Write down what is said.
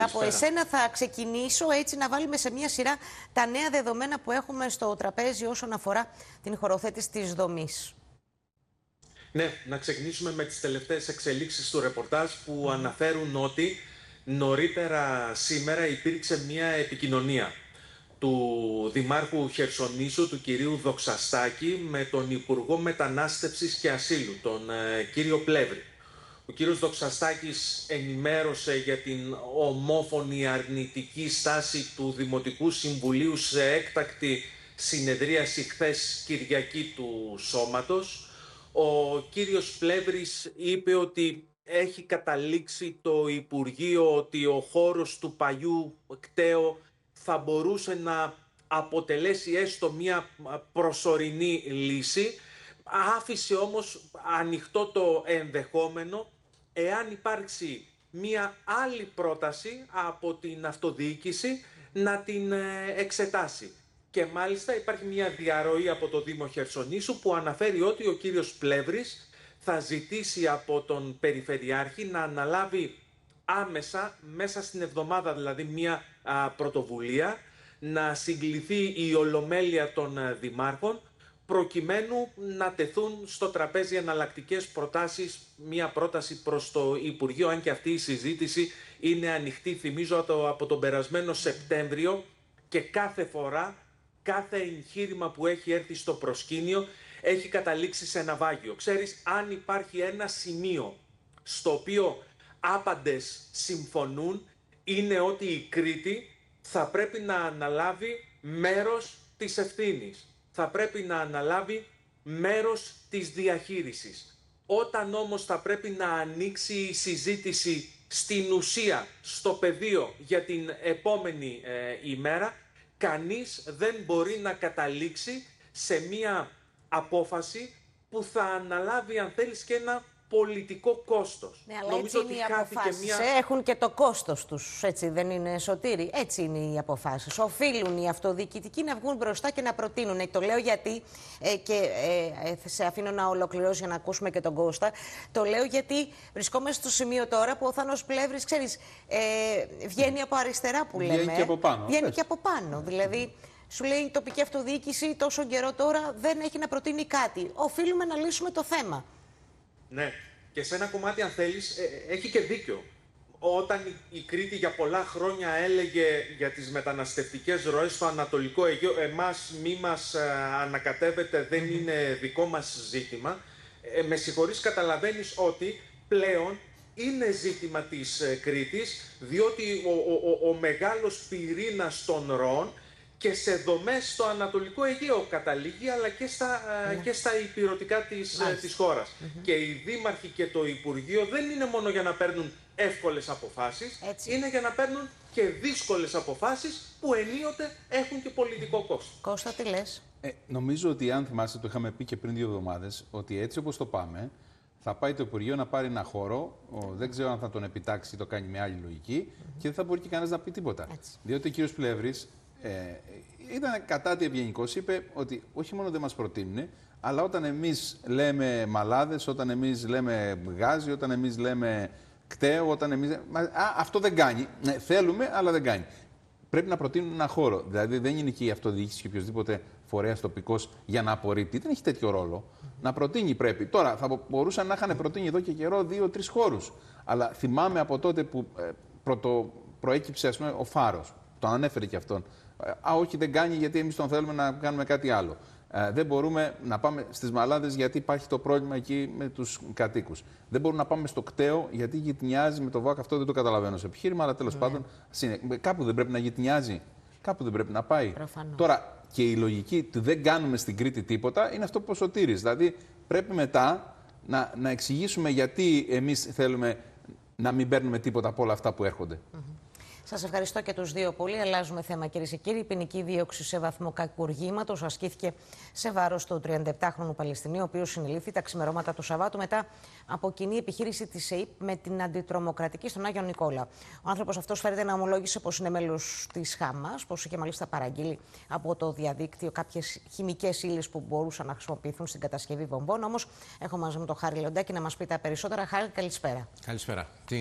Από εσένα θα ξεκινήσω έτσι να βάλουμε σε μια σειρά τα νέα δεδομένα που έχουμε στο τραπέζι όσον αφορά την χωροθέτηση της δομής. Ναι, να ξεκινήσουμε με τις τελευταίες εξελίξεις του ρεπορτάζ που αναφέρουν ότι νωρίτερα σήμερα υπήρξε μια επικοινωνία του Δημάρχου Χερσονήσου, του κυρίου Δοξαστάκη, με τον Υπουργό Μετανάστευσης και Ασύλου, τον κύριο Πλεύρη. Ο κύριος Δοξαστάκης ενημέρωσε για την ομόφωνη αρνητική στάση του Δημοτικού Συμβουλίου σε έκτακτη συνεδρίαση χθες Κυριακή του Σώματος. Ο κύριος Πλεύρης είπε ότι έχει καταλήξει το Υπουργείο ότι ο χώρος του παλιού κταίου θα μπορούσε να αποτελέσει έστω μια προσωρινή λύση. Άφησε όμως ανοιχτό το ενδεχόμενο εάν υπάρξει μια άλλη πρόταση από την αυτοδιοίκηση να την εξετάσει. Και μάλιστα υπάρχει μια διαρροή από το Δήμο Χερσονήσου που αναφέρει ότι ο κύριος Πλεύρης θα ζητήσει από τον Περιφερειάρχη να αναλάβει άμεσα, μέσα στην εβδομάδα δηλαδή, μια πρωτοβουλία, να συγκληθεί η ολομέλεια των δημάρχων προκειμένου να τεθούν στο τραπέζι εναλλακτικές προτάσεις, μια πρόταση προς το Υπουργείο, αν και αυτή η συζήτηση είναι ανοιχτή, θυμίζω, από τον περασμένο Σεπτέμβριο, και κάθε φορά, κάθε εγχείρημα που έχει έρθει στο προσκήνιο έχει καταλήξει σε ναυάγιο. Ξέρεις, αν υπάρχει ένα σημείο στο οποίο άπαντες συμφωνούν, είναι ότι η Κρήτη θα πρέπει να αναλάβει μέρος της ευθύνης. Θα πρέπει να αναλάβει μέρος της διαχείρισης. Όταν όμως θα πρέπει να ανοίξει η συζήτηση στην ουσία, στο πεδίο για την επόμενη ημέρα, κανείς δεν μπορεί να καταλήξει σε μία απόφαση που θα αναλάβει, αν θέλεις, και ένα πολιτικό κόστος. Ναι, αλλά έτσι είναι οι αποφάσεις. Έχουν και το κόστος τους, έτσι δεν είναι, Σωτήρη? Έτσι είναι οι αποφάσεις. Οφείλουν οι αυτοδιοικητικοί να βγουν μπροστά και να προτείνουν. Το λέω γιατί, και σε αφήνω να ολοκληρώσει για να ακούσουμε και τον Κώστα. Το λέω γιατί βρισκόμαστε στο σημείο τώρα που ο Θάνος Πλεύρης, ξέρεις, βγαίνει από αριστερά που λέμε. Βγαίνει και από πάνω. Βγαίνει και από πάνω. Δηλαδή, σου λέει η τοπική αυτοδιοίκηση τόσο καιρό τώρα δεν έχει να προτείνει κάτι. Οφείλουμε να λύσουμε το θέμα. Ναι, και σε ένα κομμάτι, αν θέλεις, έχει και δίκιο. Όταν η Κρήτη για πολλά χρόνια έλεγε για τις μεταναστευτικές ροές στο Ανατολικό Αιγαίο, εμάς μη μας ανακατεύετε, δεν είναι δικό μας ζήτημα, με συγχωρείς, καταλαβαίνεις ότι πλέον είναι ζήτημα της Κρήτης, διότι ο μεγάλος πυρήνας των ροών και σε δομές στο Ανατολικό Αιγαίο καταλήγει, αλλά και στα ηπειρωτικά της χώρας. Και οι δήμαρχοι και το Υπουργείο δεν είναι μόνο για να παίρνουν εύκολες αποφάσεις, είναι για να παίρνουν και δύσκολες αποφάσεις που ενίοτε έχουν και πολιτικό κόστος. Κώστα, τι λες? Νομίζω ότι, αν θυμάστε, το είχαμε πει και πριν 2 εβδομάδες, ότι έτσι όπως το πάμε, θα πάει το Υπουργείο να πάρει ένα χώρο, δεν ξέρω αν θα τον επιτάξει ή το κάνει με άλλη λογική, και δεν θα μπορεί και κανένας να πει τίποτα. Διότι ο κύριος Πλεύρης ήταν κατά τη ευγενικός, είπε ότι όχι μόνο δεν μας προτείνουν, αλλά όταν εμείς λέμε μαλάδες, όταν εμείς λέμε γάζι, όταν εμείς λέμε κταίο, όταν εμείς... αυτό δεν κάνει. Ναι, θέλουμε, αλλά δεν κάνει. Πρέπει να προτείνουν ένα χώρο. Δηλαδή δεν είναι και η αυτοδιοίκηση και οποιοδήποτε φορέας τοπικός για να απορρίπτει. Δεν έχει τέτοιο ρόλο. Να προτείνει πρέπει. Τώρα θα μπορούσαν να είχαν προτείνει εδώ και καιρό 2-3 χώρους. Αλλά θυμάμαι από τότε που προέκυψε, ας πούμε, ο Φάρος. Τον ανέφερε και αυτόν. Όχι, δεν κάνει γιατί εμείς τον θέλουμε να κάνουμε κάτι άλλο. Δεν μπορούμε να πάμε στις Μαλάδες γιατί υπάρχει το πρόβλημα εκεί με τους κατοίκους. Δεν μπορούμε να πάμε στο κταίο γιατί γειτνιάζει με το ΒΑΚ. Αυτό δεν το καταλαβαίνω σε επιχείρημα, αλλά τέλος πάντων κάπου δεν πρέπει να γειτνιάζει. Κάπου δεν πρέπει να πάει. Προφανώς. Τώρα, και η λογική του δεν κάνουμε στην Κρήτη τίποτα είναι αυτό που ο Σωτήρης. Δηλαδή πρέπει μετά να εξηγήσουμε γιατί εμείς θέλουμε να μην παίρνουμε τίποτα από όλα αυτά που έρχονται. Σας ευχαριστώ και τους δύο πολύ. Αλλάζουμε θέμα, κυρίες και κύριοι. Η ποινική δίωξη σε βαθμό κακουργήματος ασκήθηκε σε βάρος του 37χρονου Παλαιστινίου, ο οποίος συνελήφθη τα ξημερώματα του Σαββάτου μετά από κοινή επιχείρηση της ΕΕΠ με την αντιτρομοκρατική στον Άγιο Νικόλα. Ο άνθρωπος αυτός φέρεται να ομολόγησε πως είναι μέλος της Χαμάς, πως είχε μάλιστα παραγγείλει από το διαδίκτυο κάποιες χημικές ύλες που μπορούσαν να χρησιμοποιηθούν στην κατασκευή βομβών. Όμως, έχω μαζί μου τον Χάρη Λεοντάκη να μας πει τα περισσότερα. Χάρη, καλησπέρα. Καλησπέρα.